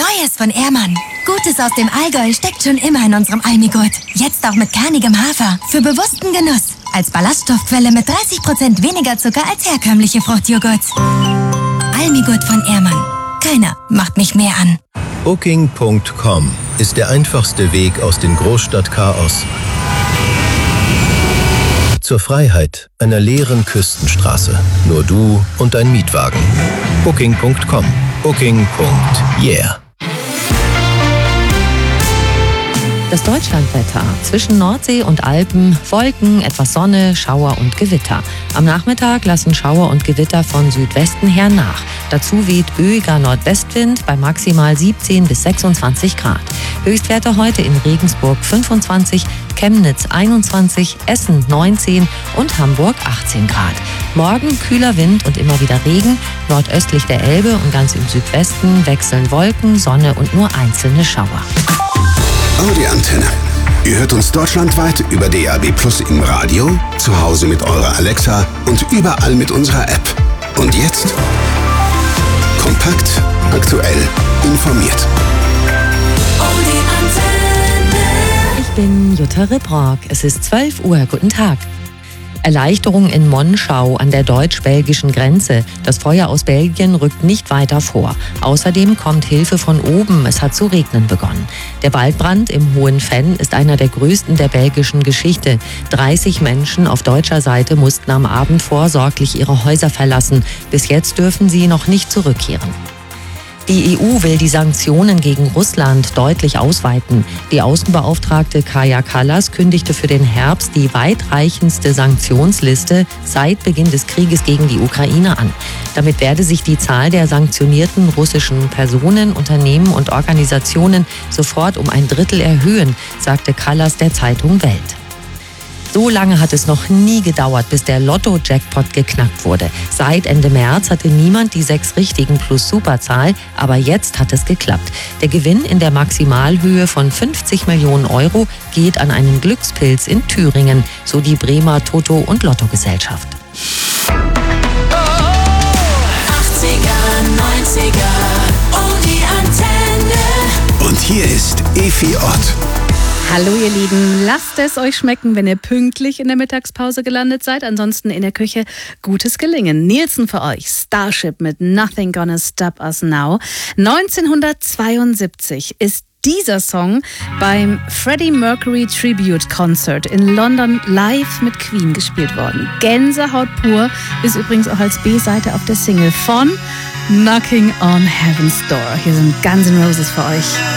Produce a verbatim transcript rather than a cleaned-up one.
Neues von Ehrmann. Gutes aus dem Allgäu steckt schon immer in unserem Almigurt. Jetzt auch mit kernigem Hafer. Für bewussten Genuss. Als Ballaststoffquelle mit dreißig Prozent weniger Zucker als herkömmliche Fruchtjoghurts. Almigurt von Ehrmann. Keiner macht mich mehr an. Booking Punkt com ist der einfachste Weg aus dem Großstadtchaos zur Freiheit einer leeren Küstenstraße. Nur du und dein Mietwagen. Booking Punkt com. Booking. Yeah. Das Deutschlandwetter. Zwischen Nordsee und Alpen Wolken, etwas Sonne, Schauer und Gewitter. Am Nachmittag lassen Schauer und Gewitter von Südwesten her nach. Dazu weht böiger Nordwestwind bei maximal siebzehn bis sechsundzwanzig Grad. Höchstwerte heute in Regensburg fünfundzwanzig, Chemnitz einundzwanzig, Essen neunzehn und Hamburg achtzehn Grad. Morgen kühler Wind und immer wieder Regen. Nordöstlich der Elbe und ganz im Südwesten wechseln Wolken, Sonne und nur einzelne Schauer. Audi Antenne. Ihr hört uns deutschlandweit über D A B Plus im Radio, zu Hause mit eurer Alexa und überall mit unserer App. Und jetzt kompakt, aktuell, informiert. Audi Antenne. Ich bin Jutta Ribrock. Es ist zwölf Uhr. Guten Tag. Erleichterung in Monschau an der deutsch-belgischen Grenze. Das Feuer aus Belgien rückt nicht weiter vor. Außerdem kommt Hilfe von oben. Es hat zu regnen begonnen. Der Waldbrand im Hohen Venn ist einer der größten der belgischen Geschichte. dreißig Menschen auf deutscher Seite mussten am Abend vorsorglich ihre Häuser verlassen. Bis jetzt dürfen sie noch nicht zurückkehren. Die E U will die Sanktionen gegen Russland deutlich ausweiten. Die Außenbeauftragte Kaja Kallas kündigte für den Herbst die weitreichendste Sanktionsliste seit Beginn des Krieges gegen die Ukraine an. Damit werde sich die Zahl der sanktionierten russischen Personen, Unternehmen und Organisationen sofort um ein Drittel erhöhen, sagte Kallas der Zeitung Welt. So lange hat es noch nie gedauert, bis der Lotto-Jackpot geknackt wurde. Seit Ende März hatte niemand die sechs Richtigen plus Superzahl, aber jetzt hat es geklappt. Der Gewinn in der Maximalhöhe von fünfzig Millionen Euro geht an einen Glückspilz in Thüringen, so die Bremer Toto- und Lottogesellschaft. achtziger, neunziger, oh die Antenne. Und hier ist Efi Ott. Hallo ihr Lieben, lasst es euch schmecken, wenn ihr pünktlich in der Mittagspause gelandet seid. Ansonsten in der Küche gutes Gelingen. Nielsen für euch, Starship mit Nothing Gonna Stop Us Now. neunzehnhundertzweiundsiebzig ist dieser Song beim Freddie Mercury Tribute Concert in London live mit Queen gespielt worden. Gänsehaut pur, ist übrigens auch als B-Seite auf der Single von Knocking on Heaven's Door. Hier sind Guns N' Roses für euch.